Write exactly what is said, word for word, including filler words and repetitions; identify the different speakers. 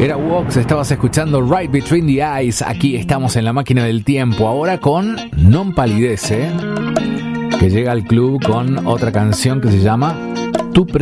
Speaker 1: Era Wox, estabas escuchando Right Between the Eyes. Aquí estamos en la máquina del tiempo. Ahora con Non Palidece, que llega al club con otra canción que se llama Tu Presencia.